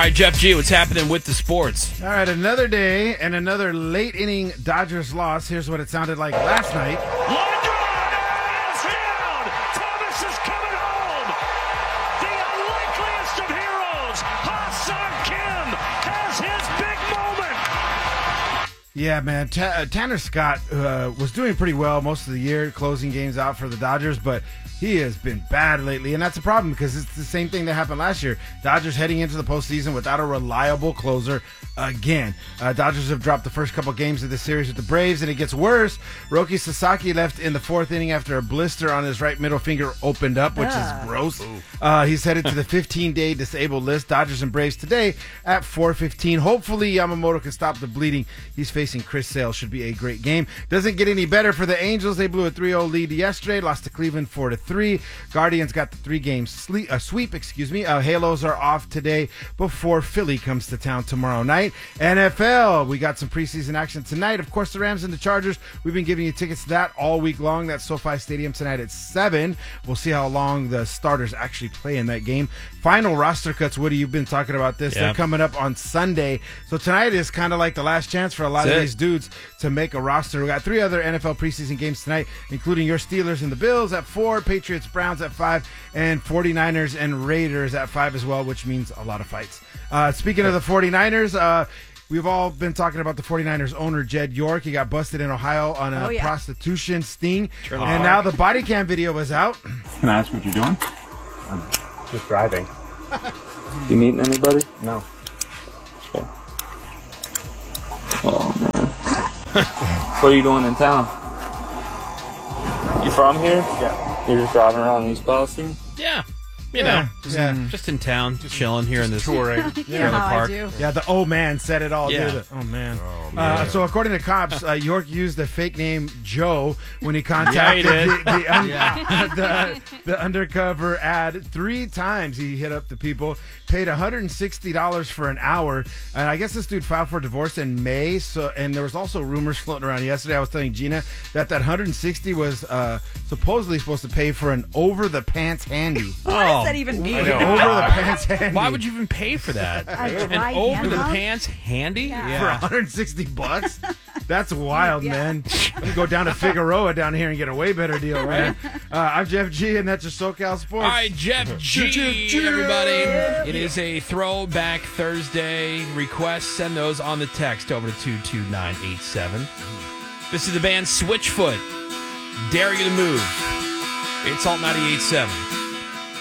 right, Jeff G., what's happening with the sports? All right, another day and another late inning Dodgers loss. Here's what it sounded like last night. Line drive is down. Thomas is coming home. The unlikeliest of heroes, Ha-Seong Kim, has his big moment. Yeah, man. Tanner Scott was doing pretty well most of the year, closing games out for the Dodgers, but he has been bad lately, and that's a problem because it's the same thing that happened last year. Dodgers heading into the postseason without a reliable closer again. Dodgers have dropped the first couple games of the series with the Braves, and it gets worse. Roki Sasaki left in the fourth inning after a blister on his right middle finger opened up, which is gross. He's headed to the 15-day disabled list. Dodgers and Braves today at 4:15. Hopefully Yamamoto can stop the bleeding. He's facing Chris Sale. Should be a great game. Doesn't get any better for the Angels. They blew a 3-0 lead yesterday, lost to Cleveland 4-3. Guardians got the 3-game sweep. Halos are off today before Philly comes to town tomorrow night. NFL, we got some preseason action tonight. Of course, the Rams and the Chargers. We've been giving you tickets to that all week long. That's SoFi Stadium tonight at 7. We'll see how long the starters actually play in that game. Final roster cuts. Woody, you've been talking about this. Yeah. They're coming up on Sunday. So tonight is kind of like the last chance for a lot of these dudes to make a roster. We got 3 other NFL preseason games tonight, including your Steelers and the Bills at 4, Patriots, Browns at 5, and 49ers and Raiders at 5 as well, which means a lot of fights. Speaking of the 49ers, we've all been talking about the 49ers owner, Jed York. He got busted in Ohio on a prostitution sting. And now the body cam video is out. Can I ask what you're doing? I'm just driving. You meeting anybody? No. Oh, man. What are you doing in town? You from here? Yeah. You're just driving around East Boston? Yeah. You know, just in town, chilling here in this touring. trailer park. Yeah, the old man said it all. Yeah. Dude. Oh, man. So according to cops, York used the fake name Joe when he contacted the undercover ad 3 times. He hit up the people, paid $160 for an hour, and I guess this dude filed for divorce in May. So, and there was also rumors floating around yesterday. I was telling Gina that $160 was supposedly supposed to pay for an over-the-pants handy. What does that even mean? Over-the-pants handy. Why would you even pay for that? An over-the-pants handy? For $160? That's wild, man. You can go down to Figueroa down here and get a way better deal, right? I'm Jeff G, and that's your SoCal Sports. All right, Jeff G, everybody. It is a Throwback Thursday. Requests, send those on the text over to 22987. This is the band Switchfoot. Dare You to Move. It's Alt 98.7.